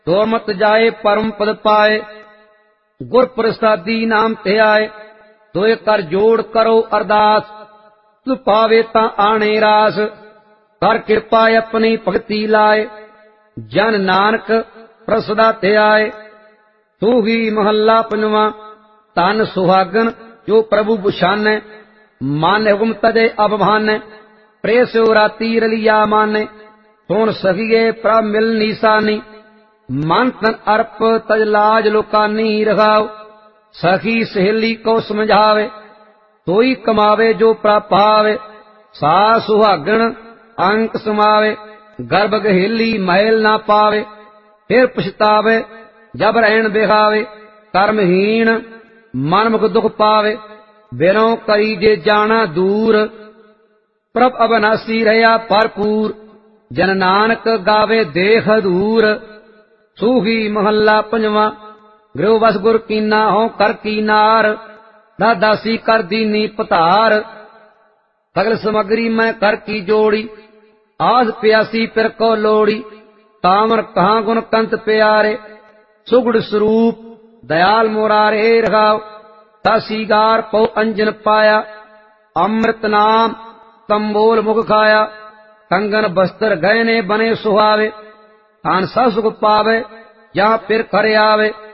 दोमत जाए परम पद पाए, गुर प्रसादी नाम ते आए। दोए कर जोड़ करो अरदास, तु पावे ता आने रास। कर कृपा अपनी भगति लाए, जन नानक प्रसदा ते आए। सूही महला पंजवा। तन सुहागन जो प्रभु बुछाने, मन हुक्म तजे अब भाने। प्रेस्यो राती रलिया माने, सुन सखिए प्रभ मिल निशानी। मन तन अर्प तज लाज लुकानी रखाओ, सखी सहेली को समझावे। सोई कमावे जो प्रापावे, सा सुहागन अंक समावे। गर्भ गहेली महल ना पावे, फिर पछतावे जब रहन बिहावे। कर्महीन मन मुख दुख पावे, बिनो करी जे जाना दूर। प्रभ अविनाशी रहा भरपूर, जन नानक गावे देख दूर। सूही महला पंजवा। गृह बस गुर कीना हो कर की नार, दासी कर दीनी पतार। सगल समग्री मैं कर की जोड़ी, आस प्यासी फिर को लोड़ी। तामर कहाँ गुण कंत प्यारे, सुगुड़ स्वरूप दयाल मोरारे रखाओ। तासीगार पौ अंजन पाया, अमृत नाम तंबोल मुख खाया। कंगन बस्तर गहने बने सुहावे, तान सा सुख पावे जहाँ फिर खरे आवे।